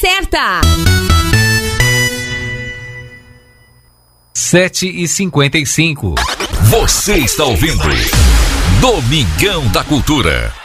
certa. 7h55. Você está ouvindo Domingão da Cultura.